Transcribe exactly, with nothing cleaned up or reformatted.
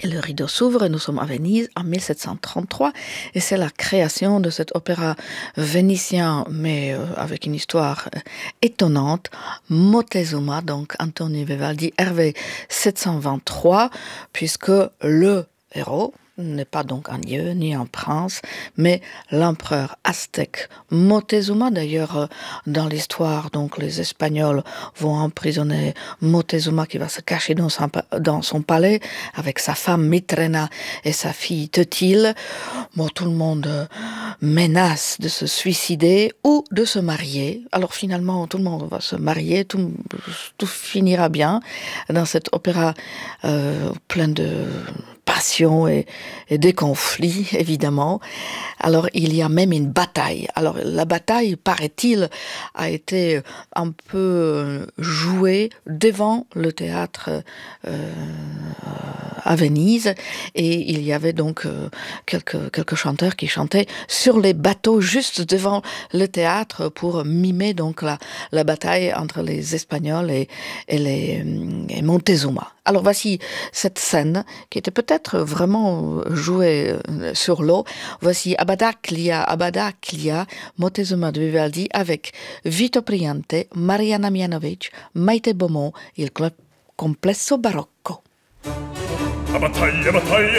Et le rideau s'ouvre et nous sommes à Venise en mille sept cent trente-trois et c'est la création de cet opéra vénitien mais euh, avec une histoire euh, étonnante, Moctezuma, donc Antonio Vivaldi, R V sept cent vingt-trois, puisque le héros n'est pas donc un dieu ni un prince, mais l'empereur aztèque Moctezuma. D'ailleurs, euh, dans l'histoire, donc les Espagnols vont emprisonner Moctezuma qui va se cacher dans son, dans son palais avec sa femme Mitrena et sa fille Teutil. Bon, tout le monde euh, menace de se suicider ou de se marier. Alors finalement, tout le monde va se marier, tout, tout finira bien dans cet opéra euh, plein de passion et, et des conflits, évidemment. Alors, il y a même une bataille. Alors, la bataille, paraît-il, a été un peu jouée devant le théâtre euh, à Venise. Et il y avait donc euh, quelques, quelques chanteurs qui chantaient sur les bateaux juste devant le théâtre pour mimer donc la, la bataille entre les Espagnols et, et, les, et Montezuma. Alors, voici cette scène qui était peut-être vraiment jouée sur l'eau. Voici Abadaclia, Abadaclia, Moctezuma de Vivaldi avec Vito Priante, Mariana Mianovic, Maite Beaumont, il complesso barocco. A battaglia, battaglia.